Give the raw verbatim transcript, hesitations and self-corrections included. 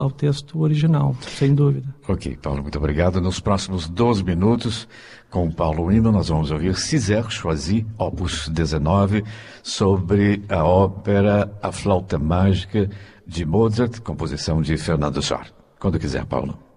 ao texto original, sem dúvida. Ok, Paulo, muito obrigado. Nos próximos doze minutos, com o Paulo Hino, nós vamos ouvir César Choisy, opus dezenove, sobre a ópera A Flauta Mágica de Mozart, composição de Fernando Sor. Quando quiser, Paulo.